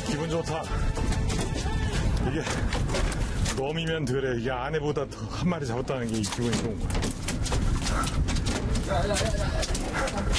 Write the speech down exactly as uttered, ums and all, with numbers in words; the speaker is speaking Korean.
기분 좋다. 이게 놈이면 그래. 이게 아내보다 더 한 마리 잡았다는 게 이 기분이 좋은 거야.